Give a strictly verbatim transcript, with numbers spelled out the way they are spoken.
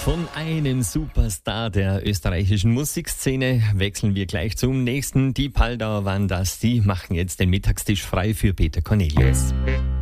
Von einem Superstar der österreichischen Musikszene wechseln wir gleich zum nächsten. Die Paldauer Wandas, die machen jetzt den Mittagstisch frei für Peter Cornelius.